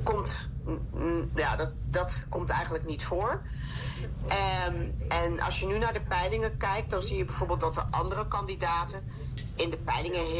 dat komt eigenlijk niet voor. En als je nu naar de peilingen kijkt, dan zie je bijvoorbeeld dat de andere kandidaten in de peilingen